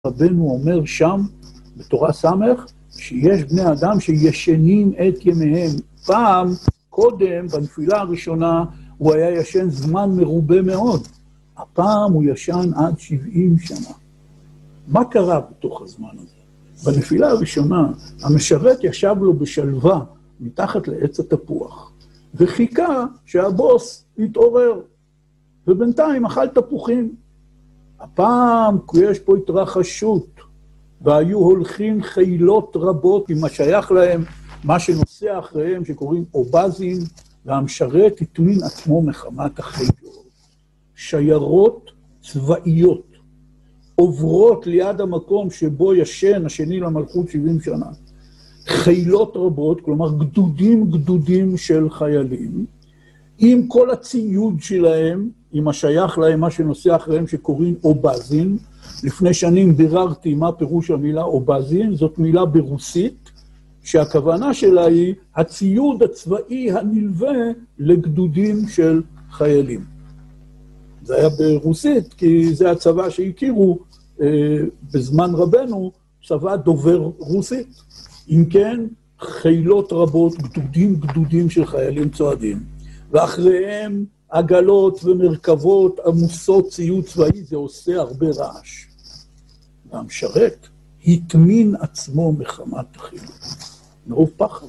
רבנו אומר שם, בתורה סמך, שיש בני אדם שישנים את ימיהם. פעם, קודם, בנפילה הראשונה, הוא היה ישן זמן מרובה מאוד. הפעם הוא ישן עד 70 שנה. מה קרה בתוך הזמן הזה? בנפילה הראשונה, המשרת ישב לו בשלווה, מתחת לעץ התפוח, וחיכה שהבוס יתעורר, ובינתיים אכל תפוחים. הפעם יש פה התרחשות, והיו הולכים חילות רבות עם מה שייך להם, מה שנוסע אחריהם שקוראים אובזים, והמשרת הטמין עצמו מחמת החילות. שיירות צבאיות עוברות ליד המקום שבו ישן השני למלכות 70 שנה. חילות רבות, כלומר גדודים של חיילים, עם כל הציוד שלהם, עם השייך להם, מה שנוסע אחריהם שקוראים אובזין. לפני שנים ביררתי מה פירוש המילה אובזין, זאת מילה ברוסית, שהכוונה שלה היא הציוד הצבאי הנלווה לגדודים של חיילים. זה היה ברוסית, כי זה הצבא שהכירו בזמן רבנו, צבא דובר רוסית. אם כן, חילות רבות, גדודים של חיילים צועדים, ואחריהם עגלות ומרכבות עמוסות ציוד צבאי, זה עושה הרבה רעש. והמשרת הטמין עצמו מחמת החילות, מרוב פחד.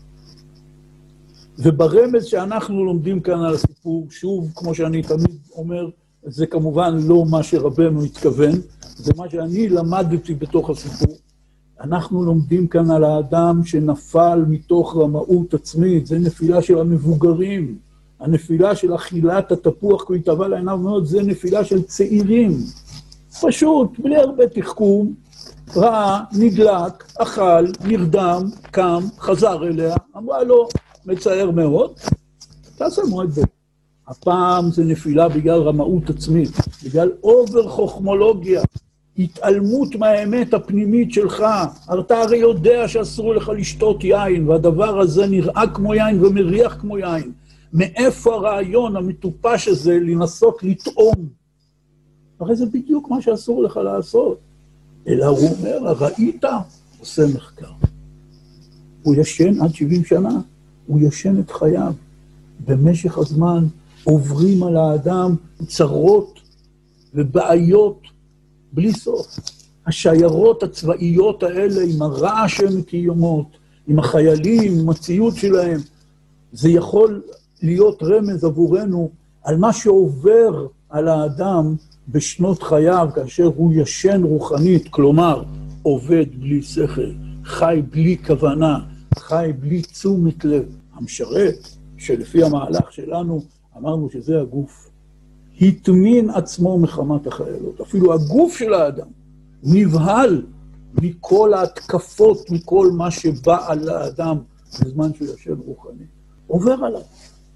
וברמז שאנחנו לומדים כאן על הסיפור, שוב, כמו שאני תמיד אומר, זה כמובן לא מה שרבנו התכוון, זה מה שאני למדתי בתוך הסיפור. אנחנו לומדים כאן על האדם שנפל מתוך רמאות עצמית, זה נפילה של המבוגרים, הנפילה של אכילת התפוח, כי הוא התאווה לעיניו מאוד, זה נפילה של צעירים. פשוט, בלי הרבה תחכום, ראה, נדלק, אכל, נרדם, קם, חזר אליה, אמרה לו, מצער מאוד, תעשה מועד ב'. הפעם זה נפילה בגלל רמאות עצמית, בגלל אובר חוכמולוגיה, התעלמות מהאמת הפנימית שלך. אתה הרי יודע שאסור לך לשתות יין, והדבר הזה נראה כמו יין ומריח כמו יין. מאיפה הרעיון המטופש הזה לנסות לטעום? הרי זה בדיוק מה שאסור לך לעשות. אלא הוא אומר, ראית? עושה מחקר. הוא ישן עד 70 שנה, הוא ישן את חייו. במשך הזמן עוברים על האדם צרות ובעיות בלי סוף. השיירות הצבאיות האלה עם הרעש שהן מקיומות, עם החיילים, עם הציוד שלהם, זה יכול להיות רמז עבורנו על מה שעובר על האדם בשנות חייו, כאשר הוא ישן רוחנית, כלומר, עובד בלי שכל, חי בלי כוונה, חי בלי תשומת לב. המשרת, שלפי המהלך שלנו, אמרנו שזה הגוף, הטמין עצמו מחמת החיילות. אפילו הגוף של האדם נבהל מכל ההתקפות, מכל מה שבא על האדם בזמן שהוא ישן רוחני. עובר עליו.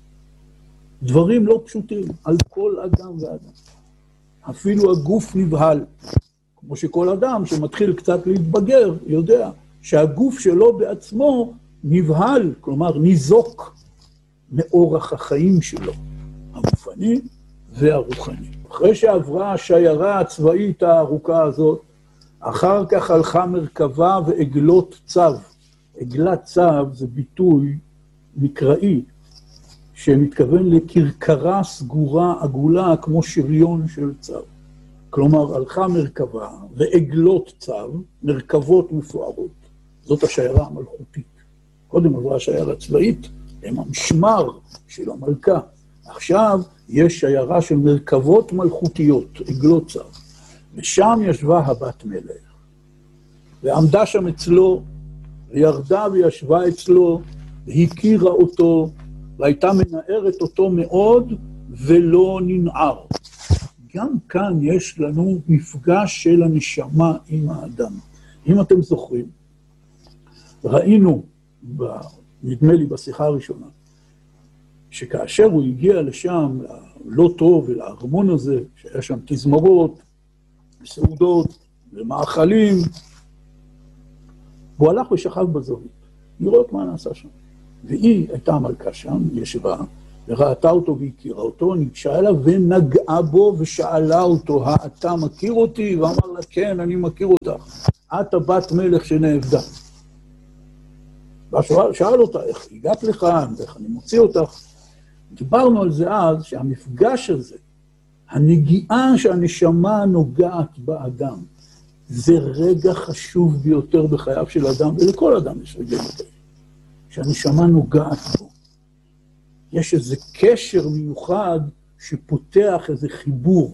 דברים לא פשוטים על כל אדם ואדם. אפילו הגוף נבהל. כמו שכל אדם שמתחיל קצת להתבגר יודע שהגוף שלו בעצמו נבהל, כלומר ניזוק מאורח החיים שלו, הגופני והרוחני. אחרי שעברה השיירה הצבאית הארוכה הזאת, אחר כך הלכה מרכבה ועגלות צו. עגלת צו זה ביטוי מקראי, שמתכוון לכרכרה סגורה עגולה כמו שריון של צו. כלומר, הלכה מרכבה ועגלות צו, מרכבות מפוארות. זאת השיירה המלכותית. קודם עברה השיירה הצבאית, הם המשמר של המלכה. עכשיו יש שיירה של מרכבות מלכותיות, עגלות צו. ושם ישבה הבת מלך. ועמדה שם אצלו, וירדה וישבה אצלו, והכירה אותו, והייתה מנערת אותו מאוד, ולא ננער. גם כאן יש לנו מפגש של הנשמה עם האדם. אם אתם זוכרים, ראינו, נדמה לי בשיחה הראשונה, שכאשר הוא הגיע לשם, לא טוב, ולארמון הזה, שהיה שם תזמורות, סעודות, ומאכלים, הוא הלך ושכב בזווית, לראות מה נעשה שם. והיא הייתה המלכה שם, ישבה, וראתה אותו והכירה אותו, ניגשה אליו ונגעה בו ושאלה אותו, אתה מכיר אותי? ואמר לה, כן, אני מכיר אותך. את הבת מלך שנאבדה. ושאל אותה, איך הגעת לכאן, ואיך אני מוציא אותך? דיברנו על זה אז, שהמפגש הזה, הנגיעה שהנשמה נוגעת באדם, זה רגע חשוב ביותר בחייו של אדם, ולכל אדם יש רגע יותר, שהנשמה נוגעת בו. יש איזה קשר מיוחד שפותח איזה חיבור.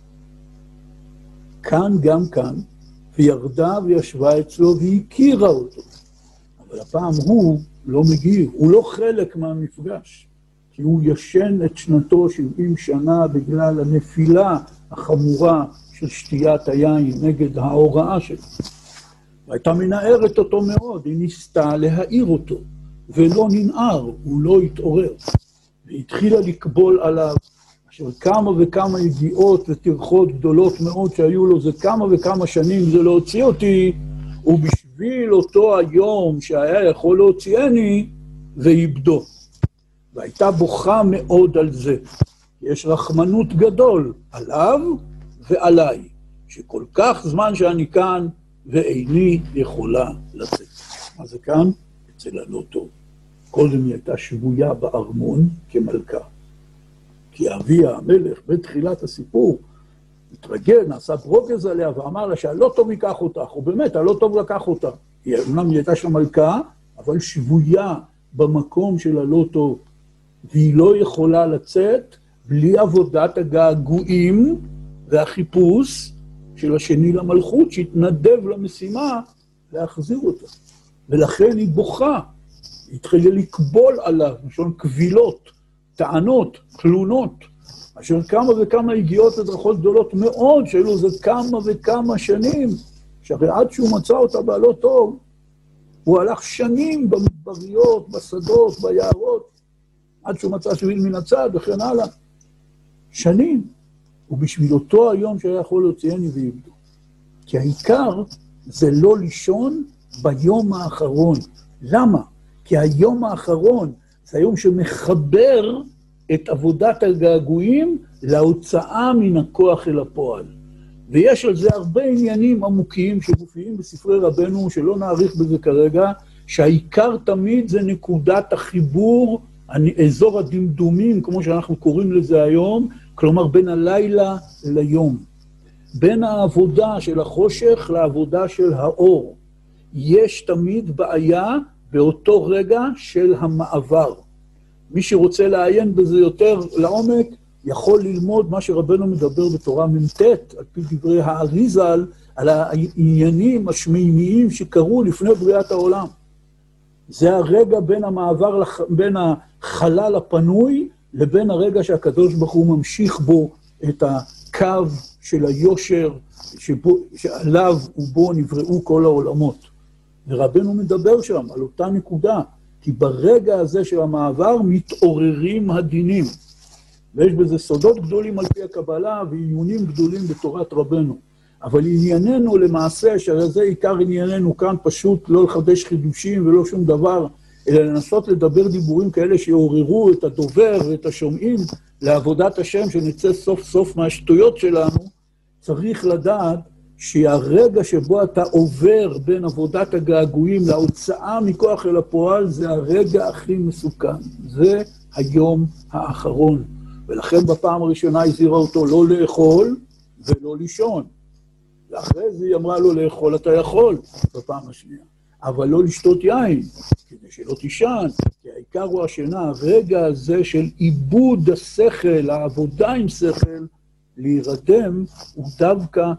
כאן גם כאן, וירדה וישבה אצלו והכירה אותו. אבל הפעם הוא לא מגיב, הוא לא חלק מהמפגש. כי הוא ישן את שנתו 70 שנה בגלל הנפילה החמורה של שתיית היין נגד ההוראה שלו. והייתה מנערת אותו מאוד, היא ניסתה להעיר אותו, ולא ננער, הוא לא התעורר. והתחילה לקבול עליו, אשר כמה וכמה יגיעות וטרחות גדולות מאוד שהיו לו, זה כמה וכמה שנים זה להוציא אותי, ובשביל אותו היום שהיה יכול להוציאני, ואיבדו. והייתה בוכה מאוד על זה. יש רחמנות גדול עליו ועליי, שכל כך זמן שאני כאן ואיני יכולה לצאת. מה זה כאן? אצל הלא טוב. קודם היא הייתה שבויה בארמון כמלכה. כי אביה המלך בתחילת הסיפור התרגל, נעשה ברוגז עליה ואמר לה שהלא טוב ייקח אותך, ובאמת הלא טוב לקח אותה. אומנם היא הייתה שם מלכה, אבל שבויה במקום של הלא טוב. והיא לא יכולה לצאת בלי עבודת הגעגועים והחיפוש של השני למלכות, שהתנדב למשימה להחזיר אותה. ולכן היא בוכה, היא התחילה לקבול עליו, משון קבילות, טענות, תלונות, אשר כמה וכמה הגיעות לדרכות גדולות מאוד, שהיו זה כמה וכמה שנים, שהרי עד שהוא מצא אותה בעלו טוב, הוא הלך שנים במדבריות, בשדות, ביערות, עד שהוא מצא שביל מן הצד וכן הלאה. שנים. ובשביל אותו היום שהיה יכול להוציאני ואיבדו. כי העיקר זה לא לישון ביום האחרון. למה? כי היום האחרון זה היום שמחבר את עבודת הגעגועים להוצאה מן הכוח אל הפועל. ויש על זה הרבה עניינים עמוקיים שמופיעים בספרי רבנו, שלא נאריך בזה כרגע, שהעיקר תמיד זה נקודת החיבור, אזור הדמדומים, כמו שאנחנו קוראים לזה היום, כלומר בין הלילה ליום. בין העבודה של החושך לעבודה של האור. יש תמיד בעיה באותו רגע של המעבר. מי שרוצה לעיין בזה יותר לעומק, יכול ללמוד מה שרבנו מדבר בתורה מ"ט, על פי דברי האריז"ל, על העניינים השמימיים שקרו לפני בריאת העולם. זה הרגע בין המעבר, בין החלל הפנוי, לבין הרגע שהקדוש ברוך הוא ממשיך בו את הקו של היושר, שעליו ובו נבראו כל העולמות. ורבנו מדבר שם על אותה נקודה, כי ברגע הזה של המעבר מתעוררים הדינים. ויש בזה סודות גדולים על פי הקבלה ועיונים גדולים בתורת רבנו. אבל ענייננו למעשה, שהרי זה עיקר ענייננו כאן, פשוט לא לחדש חידושים ולא שום דבר, אלא לנסות לדבר דיבורים כאלה שיעוררו את הדובר ואת השומעים לעבודת השם, שנצא סוף סוף מהשטויות שלנו. צריך לדעת שהרגע שבו אתה עובר בין עבודת הגעגועים להוצאה מכוח אל הפועל, זה הרגע הכי מסוכן. זה היום האחרון. ולכן בפעם הראשונה הזהירה אותו לא לאכול ולא לישון. ואחרי זה היא אמרה לו לאכול אתה יכול בפעם השנייה. אבל לא לשתות יין, כדי שלא תישן. כי העיקר הוא השינה, הרגע הזה של עיבוד השכל, העבודה עם שכל, להירדם, הוא דווקא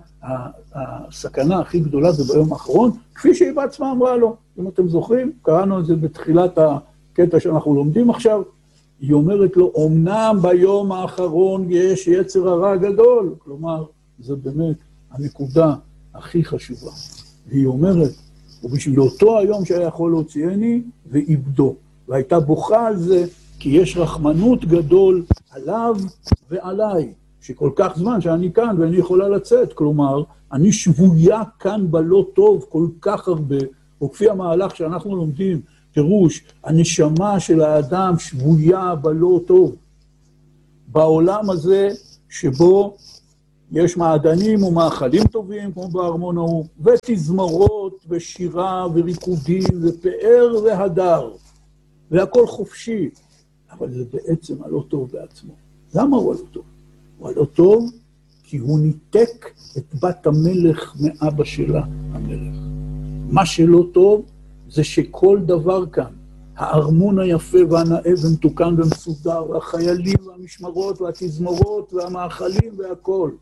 הסכנה הכי גדולה זה ביום האחרון, כפי שהיא בעצמה אמרה לו. אם אתם זוכרים, קראנו את זה בתחילת הקטע שאנחנו לומדים עכשיו, היא אומרת לו, אמנם ביום האחרון יש יצר הרע גדול, כלומר, זה באמת הנקודה הכי חשובה. והיא אומרת, ובשביל אותו היום שהיה יכול להוציאני, ואיבדו. והייתה בוכה על זה, כי יש רחמנות גדול עליו ועליי, שכל כך זמן שאני כאן ואני יכולה לצאת, כלומר, אני שבויה כאן בלא טוב כל כך הרבה, וכפי המהלך שאנחנו לומדים פירוש, הנשמה של האדם שבויה בלא טוב. בעולם הזה שבו יש מעדנים ומאכלים טובים, כמו בארמון ההוא, ותזמרות ושירה וריקודים ופאר והדר, והכל חופשי, אבל זה בעצם הלא טוב בעצמו. למה הוא הלא טוב? הוא הלא טוב כי הוא ניתק את בת המלך מאבא שלה, המלך. מה שלא טוב זה שכל דבר כאן, הארמון היפה והנאה ומתוקן ומסודר, והחיילים והמשמרות והתזמורות והמאכלים והכל,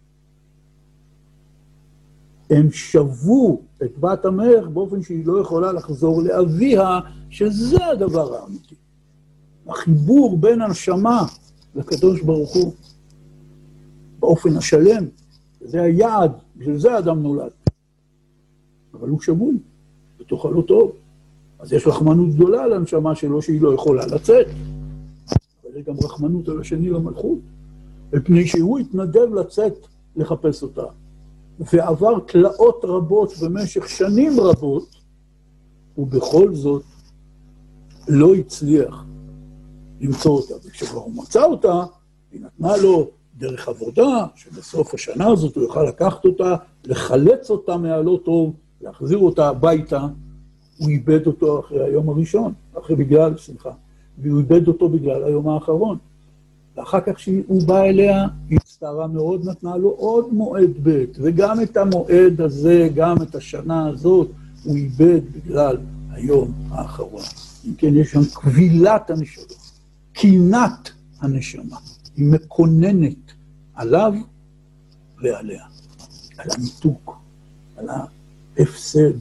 הם שבו את בת המלך באופן שהיא לא יכולה לחזור לאביה, שזה הדבר האמיתי. החיבור בין הנשמה לקדוש ברוך הוא, באופן השלם, זה היעד, בשביל זה האדם נולד. אבל הוא שבוי, בתוך הלא טוב. אז יש רחמנות גדולה על הנשמה שלו שהיא לא יכולה לצאת. אבל יש גם רחמנות על השני למלכות, מפני שהוא התנדב לצאת לחפש אותה. ועבר תלאות רבות במשך שנים רבות, ובכל זאת לא הצליח למצוא אותה. וכשכבר הוא מצא אותה, היא נתנה לו דרך עבודה, שבסוף השנה הזאת הוא יוכל לקחת אותה, לחלץ אותה מהלא טוב, להחזיר אותה הביתה. הוא איבד אותו אחרי היום הראשון, והוא איבד אותו בגלל היום האחרון. ואחר כך שהוא בא אליה, היא הצטערה מאוד, נתנה לו עוד מועד ב', וגם את המועד הזה, גם את השנה הזאת, הוא איבד בגלל היום האחרון. אם כן, יש שם כבילת הנשמה, קינת הנשמה, היא מקוננת עליו ועליה, על הניתוק, על ההפסד,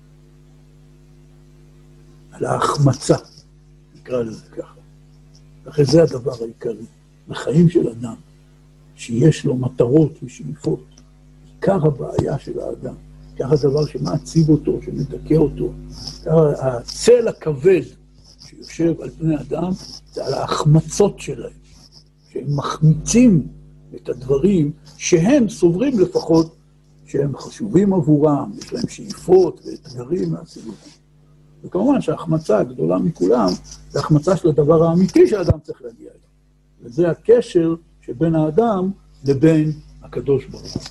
על ההחמצה, נקרא לזה ככה. אחרי זה הדבר העיקרי, בחיים של אדם, שיש לו מטרות ושאיפות, עיקר הבעיה של האדם, עיקר הדבר שמעציב אותו, שמדכא אותו, עיקר הצל הכבד שיושב על פני אדם, זה על ההחמצות שלהם, שהם מחמיצים את הדברים שהם סוברים לפחות, שהם חשובים עבורם, יש להם שאיפות ואתגרים מהסביבות. וכמובן שההחמצה הגדולה מכולם, זה החמצה של הדבר האמיתי שהאדם צריך להגיע אליו. וזה הקשר שבין האדם לבין הקדוש ברוך הוא.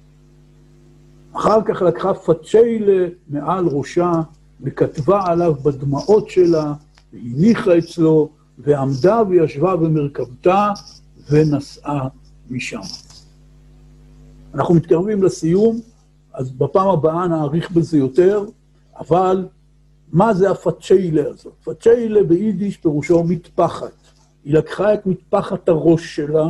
אחר כך לקחה פצ'יילה מעל ראשה, וכתבה עליו בדמעות שלה, והניחה אצלו, ועמדה וישבה במרכבתה, ונסעה משם. אנחנו מתקרבים לסיום, אז בפעם הבאה נאריך בזה יותר, אבל מה זה הפצ'יילה הזאת? פצ'יילה ביידיש פירושו מטפחת. היא לקחה את מטפחת הראש שלה,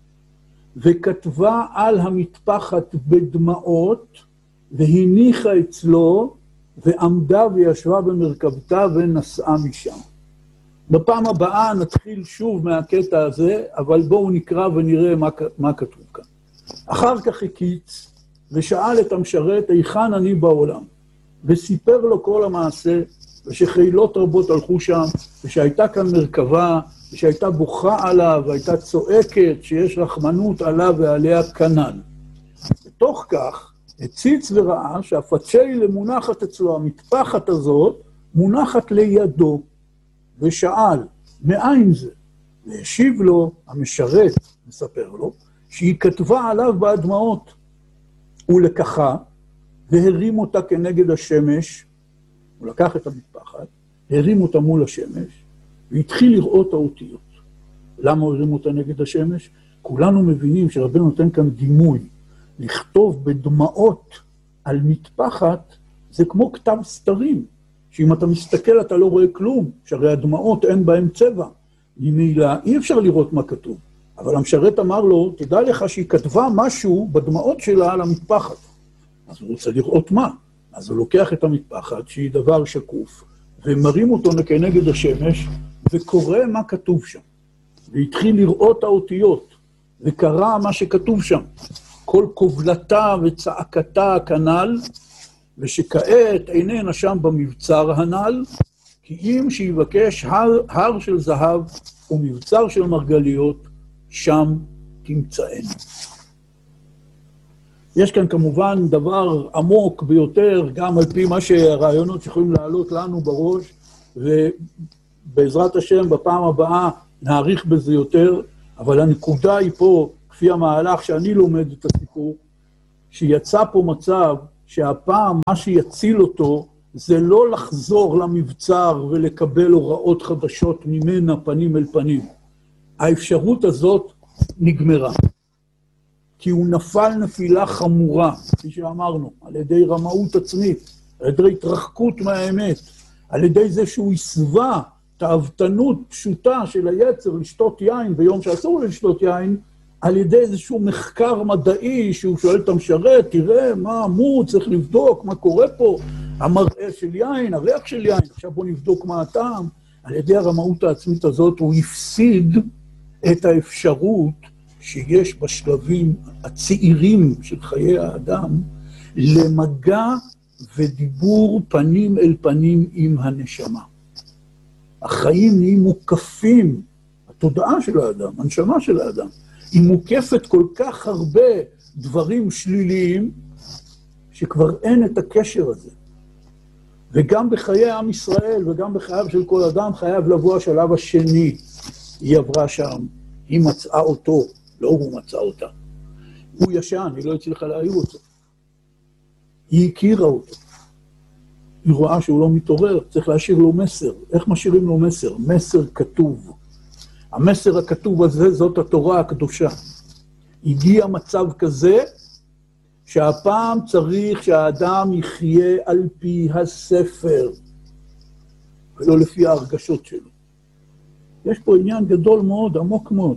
וכתבה על המטפחת בדמעות, והניחה אצלו, ועמדה וישבה במרכבתה ונסעה משם. בפעם הבאה נתחיל שוב מהקטע הזה, אבל בואו נקרא ונראה מה כתוב כאן. אחר כך הקיץ, ושאל את המשרת, היכן אני בעולם? וסיפר לו כל המעשה, ושחילות רבות הלכו שם, ושהייתה כאן מרכבה, ושהייתה בוכה עליו, והייתה צועקת שיש רחמנות עליו ועליה כנן. בתוך כך, הציץ וראה שהפצ'יילה מונחת אצלו, המטפחת הזאת, מונחת לידו, ושאל, מאין זה? והשיב לו, המשרת, מספר לו, שהיא כתבה עליו בהדמעות. הוא לקחה, והרים אותה כנגד השמש, הוא לקח את המטפחת, הרים אותה מול השמש, והתחיל לראות האותיות. למה הוא הרים אותה נגד השמש? כולנו מבינים שרבנו נותן כאן דימוי. לכתוב בדמעות על מטפחת, זה כמו כתב סתרים, שאם אתה מסתכל אתה לא רואה כלום, שהרי הדמעות אין בהם צבע. ממילא אי אפשר לראות מה כתוב. אבל המשרת אמר לו, תדע לך שהיא כתבה משהו בדמעות שלה על המטפחת. אז הוא רוצה לראות מה. אז הוא לוקח את המטפחת, שהיא דבר שקוף, ומרים אותו כנגד השמש, וקורא מה כתוב שם. והתחיל לראות האותיות, וקרא מה שכתוב שם. כל קובלתה וצעקתה כנ"ל, ושכעת איננה שם במבצר הנ"ל, כי אם שיבקש הר של זהב ומבצר של מרגליות, שם תמצאנו. יש כאן כמובן דבר עמוק ביותר, גם על פי מה שהרעיונות שיכולים לעלות לנו בראש, ובעזרת השם בפעם הבאה נאריך בזה יותר, אבל הנקודה היא פה, כפי המהלך שאני לומד את הסיפור, שיצא פה מצב שהפעם מה שיציל אותו זה לא לחזור למבצר ולקבל הוראות חדשות ממנה פנים אל פנים. האפשרות הזאת נגמרה. כי הוא נפל נפילה חמורה, כפי שאמרנו, על ידי רמאות עצמית, על ידי התרחקות מהאמת, על ידי זה שהוא הסווה תאוותנות פשוטה של היצר לשתות יין ביום שאסור לשתות יין, על ידי איזשהו מחקר מדעי שהוא שואל את המשרת, תראה מה אמור, צריך לבדוק מה קורה פה, המראה של יין, הריח של יין, עכשיו בוא נבדוק מה הטעם. על ידי הרמאות העצמית הזאת הוא הפסיד את האפשרות שיש בשלבים הצעירים של חיי האדם למגע ודיבור פנים אל פנים עם הנשמה. החיים נהיים מוקפים, התודעה של האדם, הנשמה של האדם, היא מוקפת כל כך הרבה דברים שליליים, שכבר אין את הקשר הזה. וגם בחיי עם ישראל וגם בחייו של כל אדם חייב לבוא השלב השני. היא עברה שם, היא מצאה אותו, לא הוא מצא אותה. הוא ישן, היא לא הצליחה להעיר אותו. היא הכירה אותו. היא רואה שהוא לא מתעורר, צריך להשאיר לו מסר. איך משאירים לו מסר? מסר כתוב. המסר הכתוב הזה זאת התורה הקדושה. הגיע מצב כזה שהפעם צריך שהאדם יחיה על פי הספר, ולא לפי ההרגשות שלו. יש פה עניין גדול מאוד, עמוק מאוד.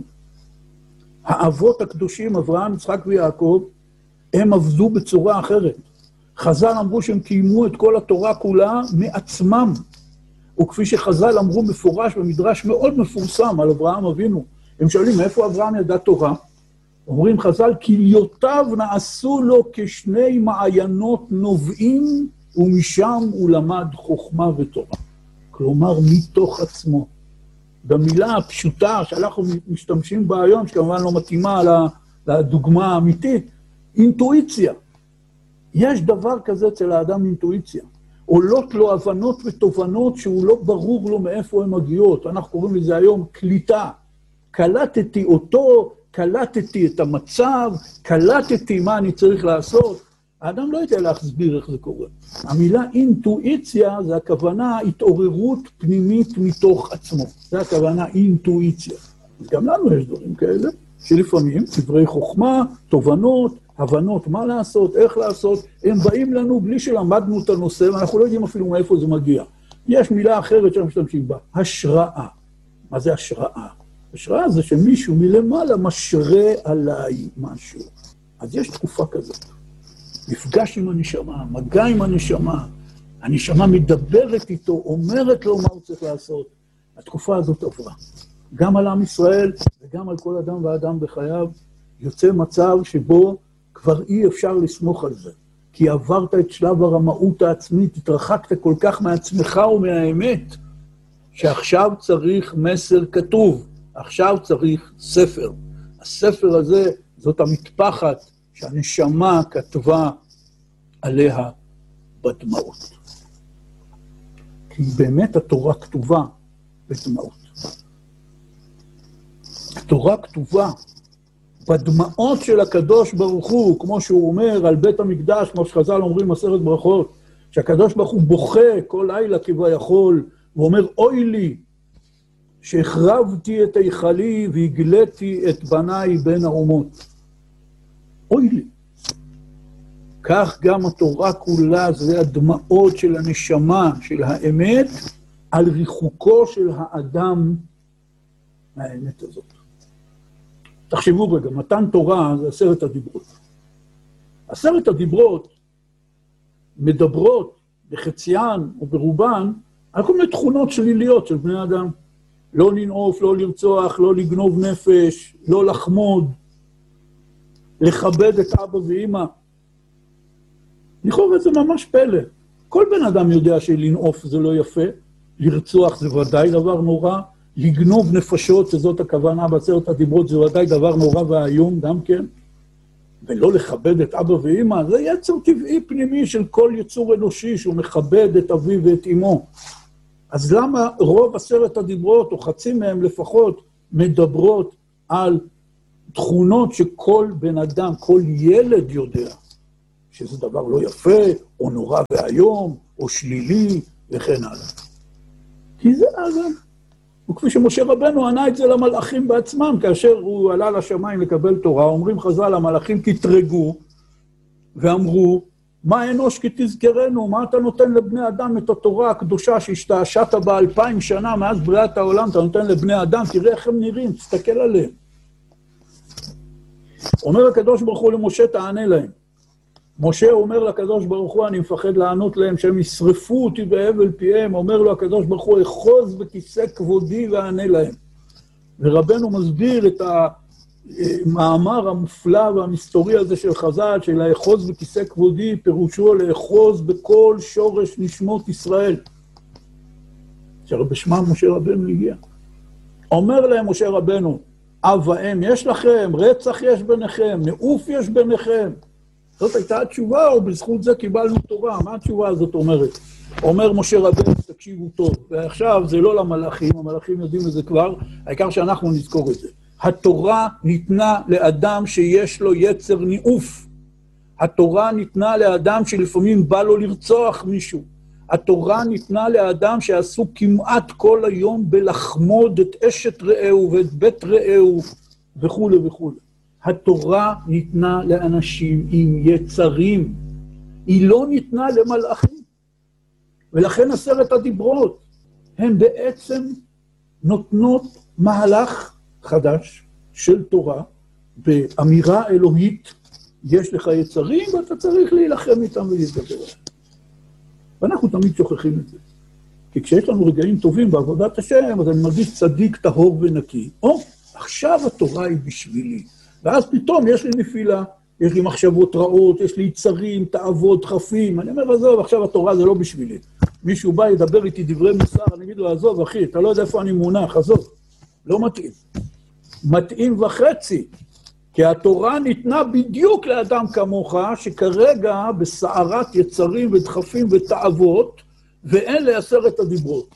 האבות הקדושים, אברהם, יצחק ויעקב, הם עבדו בצורה אחרת. חז"ל אמרו שהם קיימו את כל התורה כולה מעצמם. וכפי שחז"ל אמרו מפורש במדרש מאוד מפורסם על אברהם אבינו, הם שואלים מאיפה אברהם ידע תורה? אומרים חז"ל, כליותיו נעשו לו כשני מעיינות נובעים, ומשם הוא למד חוכמה ותורה. כלומר, מתוך עצמו. במילה הפשוטה שאנחנו משתמשים בה היום, שכמובן לא מתאימה לדוגמה האמיתית, אינטואיציה. יש דבר כזה אצל האדם אינטואיציה. עולות לו הבנות ותובנות שהוא לא ברור לו מאיפה הן מגיעות. אנחנו קוראים לזה היום קליטה. קלטתי אותו, קלטתי את המצב, קלטתי מה אני צריך לעשות. האדם לא יודע להסביר איך זה קורה. המילה אינטואיציה זה הכוונה התעוררות פנימית מתוך עצמו. זה הכוונה אינטואיציה. אז גם לנו יש דברים כאלה, שלפעמים דברי חוכמה, תובנות, הבנות מה לעשות, איך לעשות, הם באים לנו בלי שלמדנו את הנושא, ואנחנו לא יודעים אפילו מאיפה זה מגיע. יש מילה אחרת שאנחנו משתמשים בה, השראה. מה זה השראה? השראה זה שמישהו מלמעלה משרה עליי משהו. אז יש תקופה כזאת. מפגש עם הנשמה, מגע עם הנשמה, הנשמה מדברת איתו, אומרת לו מה הוא צריך לעשות. התקופה הזאת עברה. גם על עם ישראל וגם על כל אדם ואדם בחייו, יוצא מצב שבו כבר אי אפשר לסמוך על זה. כי עברת את שלב הרמאות העצמית, התרחקת כל כך מעצמך ומהאמת, שעכשיו צריך מסר כתוב, עכשיו צריך ספר. הספר הזה זאת המטפחת שהנשמה כתבה עליה בדמעות. כי באמת התורה כתובה בדמעות. התורה כתובה בדמעות של הקדוש ברוך הוא, כמו שהוא אומר על בית המקדש, כמו שחז"ל אומרים 10 ברכות, שהקדוש ברוך הוא בוכה כל לילה כביכול, ואומר אוי לי, שהחרבתי את היכלי והגליתי את בניי בין האומות. אוי לי. כך גם התורה כולה זה הדמעות של הנשמה, של האמת, על ריחוקו של האדם מהאמת הזאת. תחשבו רגע, מתן תורה זה 10 הדיברות. 10 הדיברות מדברות בחציין או ברובן על כל מיני תכונות שליליות של בני אדם. לא לנעוף, לא לרצוח, לא לגנוב נפש, לא לחמוד, לכבד את אבא ואמא. לכאורה זה ממש פלא. כל בן אדם יודע שלנעוף זה לא יפה, לרצוח זה ודאי דבר נורא, לגנוב נפשות, שזאת הכוונה ב10 הדיברות, זה ודאי דבר נורא והיום גם כן, ולא לכבד את אבא ואמא, זה יצר טבעי פנימי של כל יצור אנושי שהוא מכבד את אביו ואת אמו. אז למה רוב 10 הדיברות, או חצי מהם לפחות, מדברות על תכונות שכל בן אדם, כל ילד יודע, שזה דבר לא יפה, או נורא והיום, או שלילי, וכן הלאה. כי זה אגב. וכפי שמשה רבנו ענה את זה למלאכים בעצמם, כאשר הוא עלה לשמיים לקבל תורה, אומרים חז"ל, המלאכים כתרגו, ואמרו, מה אנוש כי תזכרנו, מה אתה נותן לבני אדם את התורה הקדושה שהשתעשעת בה 2000 שנה מאז בריאת העולם, אתה נותן לבני אדם, תראה איך הם נראים, תסתכל עליהם. אומר הקדוש ברוך הוא למשה, תענה להם. משה אומר לקדוש ברוך הוא, אני מפחד לענות להם שהם ישרפו אותי בהבל פיהם, אומר לו הקדוש ברוך הוא, אחוז בכיסא כבודי וענה להם. ורבנו מסביר את המאמר המופלא והמסתורי הזה של חז"ל, של האחוז בכיסא כבודי, פירושו לאחוז בכל שורש נשמות ישראל. שבשמם משה רבנו הגיע. אומר להם משה רבנו, אב ואם יש לכם, רצח יש ביניכם, נעוף יש ביניכם. זאת הייתה התשובה, או בזכות זה קיבלנו תורה. מה התשובה הזאת אומרת? אומר משה רבנו, תקשיבו טוב. ועכשיו זה לא למלאכים, המלאכים יודעים את זה כבר, העיקר שאנחנו נזכור את זה. התורה ניתנה לאדם שיש לו יצר ניאוף. התורה ניתנה לאדם שלפעמים בא לו לרצוח מישהו. התורה ניתנה לאדם שעשו כמעט כל היום בלחמוד את אשת רעהו ואת בית רעהו וכו' וכו'. התורה ניתנה לאנשים עם יצרים. היא לא ניתנה למלאכים. ולכן 10 הדיברות הן בעצם נותנות מהלך חדש של תורה, באמירה אלוהית, יש לך יצרים ואתה צריך להילחם איתם ולהתגבר עליהם. ואנחנו תמיד שוכחים את זה. כי כשיש לנו רגעים טובים בעבודת השם, אז אני מרגיש צדיק, טהור ונקי. עכשיו התורה היא בשבילי. ואז פתאום יש לי נפילה, יש לי מחשבות רעות, יש לי יצרים, תאוות, דחפים. אני אומר, עזוב, עכשיו התורה זה לא בשבילי. מישהו בא ידבר איתי דברי מוסר, אני אגיד לו, עזוב אחי, אתה לא יודע איפה אני מונח, עזוב. לא מתאים. מתאים וחצי. כי התורה ניתנה בדיוק לאדם כמוך, שכרגע בסערת יצרים ודחפים ותאוות, ואין ל10 הדיברות.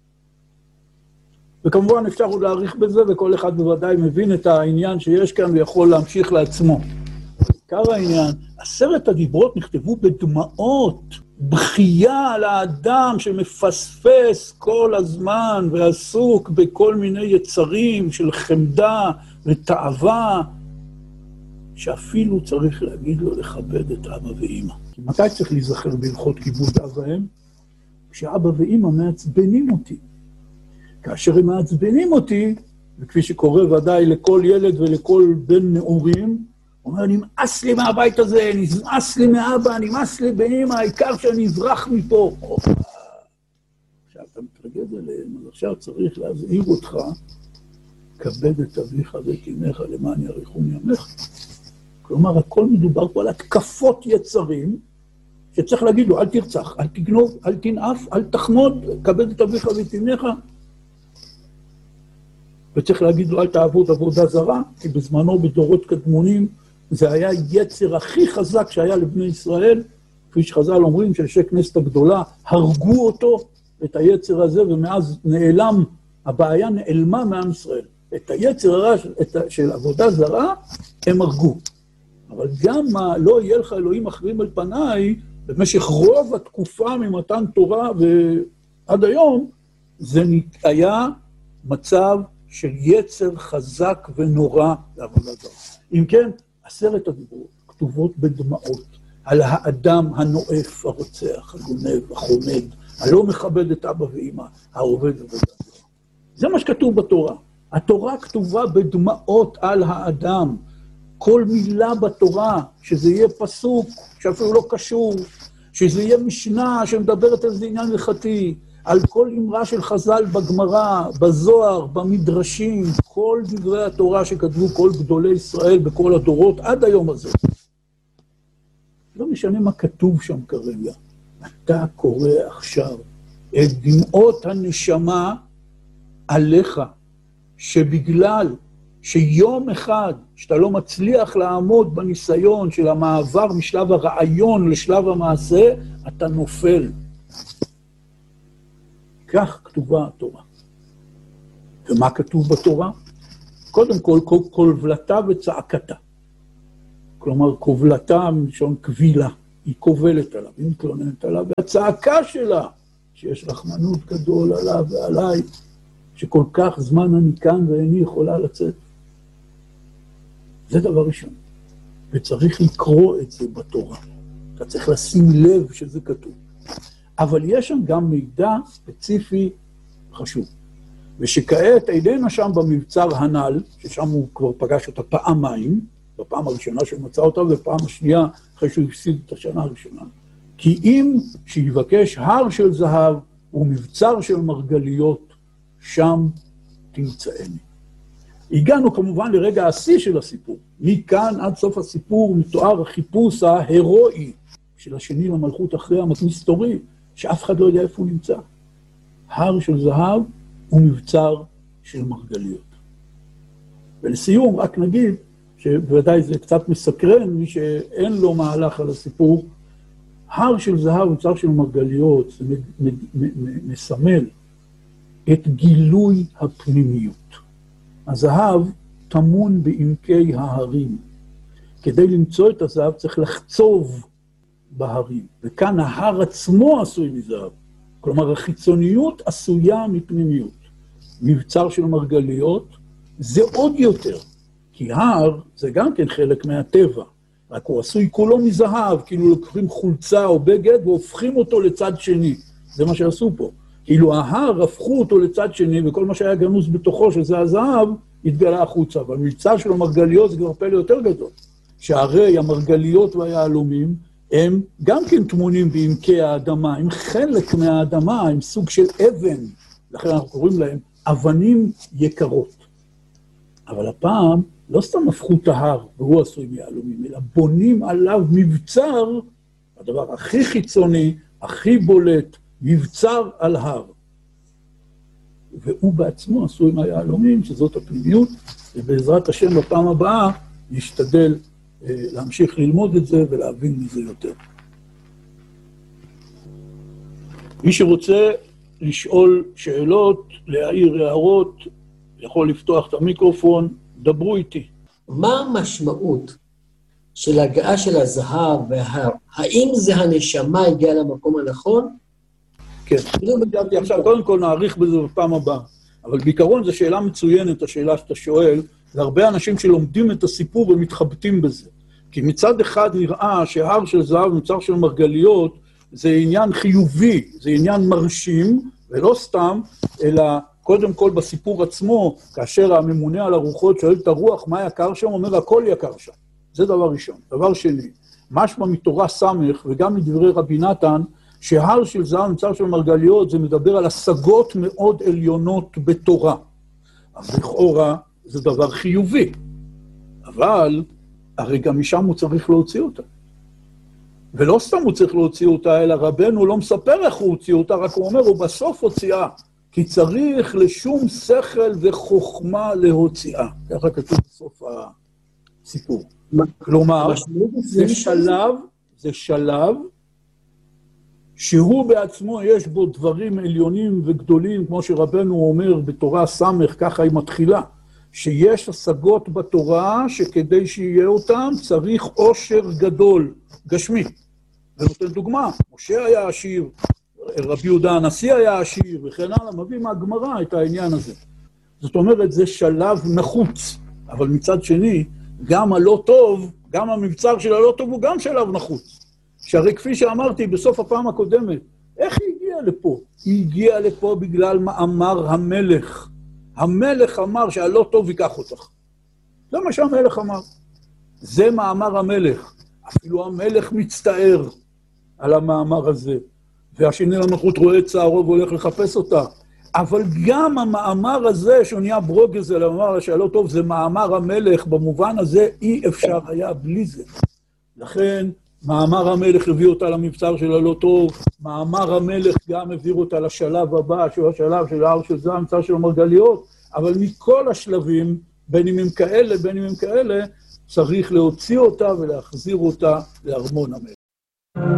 וכמובן אפשר עוד להאריך בזה, וכל אחד בוודאי מבין את העניין שיש כאן ויכול להמשיך לעצמו. עיקר העניין, 10 הדיברות נכתבו בדמעות, בכייה על האדם שמפספס כל הזמן ועסוק בכל מיני יצרים של חמדה ותאווה, שאפילו צריך להגיד לו לכבד את אבא ואמא. כי מתי צריך להיזכר בהלכות כיבוד אב ואם? כשאבא ואמא מעצבנים אותי. כאשר הם מעצבנים אותי, וכפי שקורה ודאי לכל ילד ולכל בן נעורים, הוא אומר, נמאס לי מהבית הזה, נמאס לי מאבא, נמאס לי באמא, העיקר שאני אברח מפה. עכשיו אתה מתרגד אליהם, אז עכשיו צריך להזהיר אותך, כבד את אביך ואת אמך למען יאריכון ימיך. כלומר, הכל מדובר פה על התקפות יצרים, שצריך להגיד לו, אל תרצח, אל תגנוב, אל תנאף, אל תחמוד, כבד את אביך ואת אמך. וצריך להגיד לו, אל תעבוד עבודה זרה, כי בזמנו בדורות קדמונים, זה היה יצר הכי חזק שהיה לבני ישראל, כפי שחז"ל אומרים, שאנשי כנסת הגדולה הרגו אותו, את היצר הזה, ומאז נעלם, הבעיה נעלמה מעם ישראל. את היצר הרע של עבודה זרה, הם הרגו. אבל גם מה, לא יהיה לך אלוהים אחרים על פניי, במשך רוב התקופה ממתן תורה ועד היום, זה היה מצב של יצר חזק ונורא לעבודה זרה. אם כן, 10 הדיברות כתובות בדמעות על האדם הנואף, הרוצח, הגונב, החומד, הלא מכבד את אבא ואמא, העובד עבודה זרה. זה מה שכתוב בתורה. התורה כתובה בדמעות על האדם. כל מילה בתורה, שזה יהיה פסוק, שאפילו לא קשור, שזה יהיה משנה שמדברת על זה עניין הלכתי, על כל אמרה של חז"ל בגמרא, בזוהר, במדרשים, כל דברי התורה שכתבו כל גדולי ישראל בכל הדורות עד היום הזה. לא משנה מה כתוב שם כרגע. אתה קורא עכשיו את דמעות הנשמה עליך, שבגלל שיום אחד שאתה לא מצליח לעמוד בניסיון של המעבר משלב הרעיון לשלב המעשה, אתה נופל. כך כתובה התורה. ומה כתוב בתורה? קודם כל, קובלתה וצעקתה. כלומר, קובלתה מלשון קבילה. היא קובלת עליו, היא מתלוננת עליו, והצעקה שלה, שיש רחמנות גדול עליו ועליי, שכל כך זמן אני כאן ואיני יכולה לצאת. זה דבר ראשון. וצריך לקרוא את זה בתורה. אתה צריך לשים לב שזה כתוב. אבל יש שם גם מידע ספציפי חשוב. ושכעת איננה שם במבצר הנ"ל, ששם הוא כבר פגש אותה פעמיים, בפעם הראשונה שהוא מצא אותה, ובפעם השנייה אחרי שהוא הפסיד את השנה הראשונה. כי אם שיבקש הר של זהב ומבצר של מרגליות, שם תמצאני. הגענו כמובן לרגע השיא של הסיפור. מכאן עד סוף הסיפור מתואר החיפוש ההירואי של השני למלכות אחרי המסתורי, שאף אחד לא יודע איפה הוא נמצא. הר של זהב ומבצר של מרגליות. ולסיום רק נגיד, שבוודאי זה קצת מסקרן, מי שאין לו מהלך על הסיפור, הר של זהב ומבצר של מרגליות, זה מסמל את גילוי הפנימיות. הזהב טמון בעמקי ההרים. כדי למצוא את הזהב צריך לחצוב בהרים, וכאן ההר עצמו עשוי מזהב. כלומר, החיצוניות עשויה מפנימיות. מבצר של מרגליות זה עוד יותר, כי הר זה גם כן חלק מהטבע, רק הוא עשוי כולו מזהב, כאילו לוקחים חולצה או בגד והופכים אותו לצד שני. זה מה שעשו פה. כאילו ההר הפכו אותו לצד שני, וכל מה שהיה גנוז בתוכו, שזה הזהב, התגלה החוצה. אבל מבצר של המרגליות זה כבר פלא יותר גדול. שהרי המרגליות והיהלומים, הם גם כן תמונים בעמקי האדמה, הם חלק מהאדמה, הם סוג של אבן, לכן אנחנו קוראים להם אבנים יקרות. אבל הפעם לא סתם הפכו את ההר, והוא עשוי מיהלומים, אלא בונים עליו מבצר, הדבר הכי חיצוני, הכי בולט, מבצר על הר. והוא בעצמו עשוי מהיהלומים, שזאת הפנימיות, ובעזרת השם בפעם הבאה נשתדל להמשיך ללמוד את זה ולהבין מזה יותר. מי שרוצה לשאול שאלות, להעיר הערות, יכול לפתוח את המיקרופון, דברו איתי. מה המשמעות של הגעה של הזהב וההר? האם זה הנשמה הגיעה למקום הנכון? כן, עכשיו קודם כל נעריך בזה בפעם הבאה, אבל בעיקרון זו שאלה מצוינת, השאלה שאתה שואל, להרבה אנשים שלומדים את הסיפור ומתחבטים בזה. כי מצד אחד נראה שהר של זהב ומצר של מרגליות זה עניין חיובי, זה עניין מרשים, ולא סתם, אלא קודם כל בסיפור עצמו, כאשר הממונה על הרוחות שואל את הרוח מה יקר שם, אומר הכל יקר שם. זה דבר ראשון. דבר שני, משמע מתורה סמך וגם מדברי רבי נתן, שהר של זהב ומצר של מרגליות זה מדבר על השגות מאוד עליונות בתורה. אז לכאורה זה דבר חיובי, אבל הרי גם משם הוא צריך להוציא אותה. ולא סתם הוא צריך להוציא אותה, אלא רבנו לא מספר איך הוא הוציא אותה, רק הוא אומר, הוא בסוף הוציאה, כי צריך לשום שכל וחוכמה להוציאה. ככה כתוב בסוף הסיפור. כלומר, זה שלב שהוא בעצמו יש בו דברים עליונים וגדולים, כמו שרבנו אומר בתורה סמך, ככה היא מתחילה, שיש השגות בתורה שכדי שיהיה אותם צריך עושר גדול, גשמי. ונותן דוגמה, משה היה עשיר, רבי יהודה הנשיא היה עשיר, וכן הלאה, מביא מהגמרא את העניין הזה. זאת אומרת, זה שלב נחוץ, אבל מצד שני, גם הלא טוב, גם המבצר של הלא טוב הוא גם שלב נחוץ. שהרי כפי שאמרתי בסוף הפעם הקודמת, איך היא הגיעה לפה? היא הגיעה לפה בגלל מאמר המלך. המלך אמר שהלא טוב ייקח אותך. זה מה שהמלך אמר. זה מאמר המלך. אפילו המלך מצטער על המאמר הזה. והשני למלכות רואה את צערו והולך לחפש אותה. אבל גם המאמר הזה, שהוא נהיה ברוגז על המאמר שהלא טוב, זה מאמר המלך. במובן הזה אי אפשר היה בלי זה. לכן, מאמר המלך הביא אותה למבצר של הלא טוב, מאמר המלך גם הביא אותה לשלב הבא, שהוא השלב של ההר של זהב, מבצר של מרגליות, אבל מכל השלבים, בין אם הם כאלה, בין אם הם כאלה, צריך להוציא אותה ולהחזיר אותה לארמון המלך.